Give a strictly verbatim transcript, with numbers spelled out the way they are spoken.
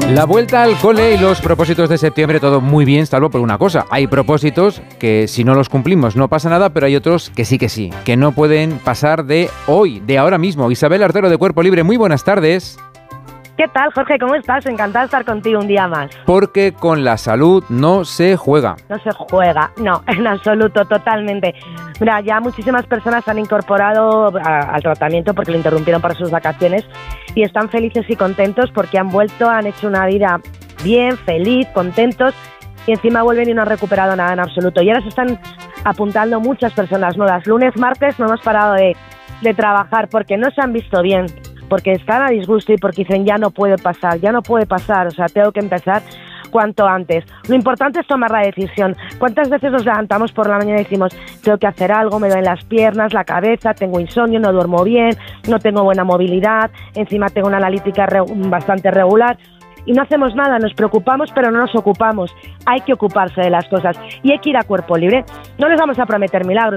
La vuelta al cole y los propósitos de septiembre, todo muy bien, salvo por una cosa. Hay propósitos que si no los cumplimos no pasa nada, pero hay otros que sí que sí, que no pueden pasar de hoy, de ahora mismo. Isabel Artero de Cuerpo Libre, muy buenas tardes. ¿Qué tal, Jorge? ¿Cómo estás? Encantada de estar contigo un día más. Porque con la salud no se juega. No se juega, no, en absoluto, totalmente. Mira, ya muchísimas personas han incorporado a, al tratamiento porque lo interrumpieron para sus vacaciones y están felices y contentos porque han vuelto, han hecho una vida bien, feliz, contentos y encima vuelven y no han recuperado nada en absoluto. Y ahora se están apuntando muchas personas nuevas. Lunes, martes no hemos parado de, de trabajar porque no se han visto bien, porque están a disgusto y porque dicen ya no puede pasar, ya no puede pasar, o sea, tengo que empezar cuanto antes. Lo importante es tomar la decisión. ¿Cuántas veces nos levantamos por la mañana y decimos tengo que hacer algo, me duelen las piernas, la cabeza, tengo insomnio, no duermo bien, no tengo buena movilidad, encima tengo una analítica re- bastante regular? Y no hacemos nada, nos preocupamos pero no nos ocupamos. Hay que ocuparse de las cosas y hay que ir a cuerpo libre. No les vamos a prometer milagros.